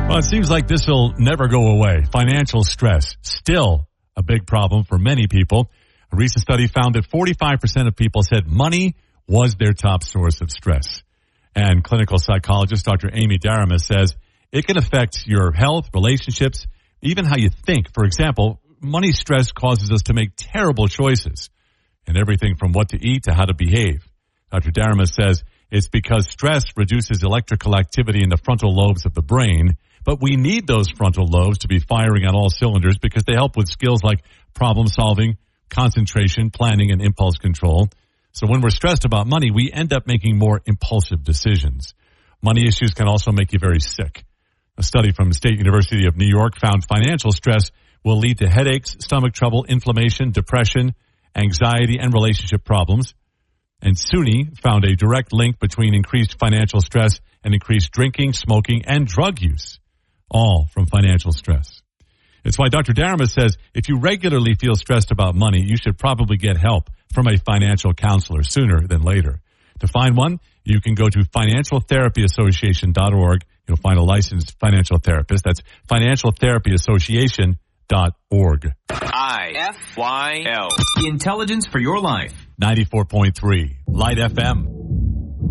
Well, it seems like this will never go away. Financial stress, still a big problem for many people. A recent study found that 45% of people said money was their top source of stress. And clinical psychologist Dr. Amy Daramis says it can affect your health, relationships, even how you think. For example, money stress causes us to make terrible choices in everything from what to eat to how to behave. Dr. Daramis says it's because stress reduces electrical activity in the frontal lobes of the brain. But we need those frontal lobes to be firing on all cylinders because they help with skills like problem solving, concentration, planning, and impulse control. So when we're stressed about money, we end up making more impulsive decisions. Money issues can also make you very sick. A study from the State University of New York found financial stress will lead to headaches, stomach trouble, inflammation, depression, anxiety, and relationship problems. And SUNY found a direct link between increased financial stress and increased drinking, smoking, and drug use. All from financial stress. It's why Dr. Daramis says if you regularly feel stressed about money, you should probably get help from a financial counselor sooner than later. To find one, you can go to financialtherapyassociation.org. You'll find a licensed financial therapist. That's financialtherapyassociation.org. IFYL. Intelligence for your life. 94.3 Light FM.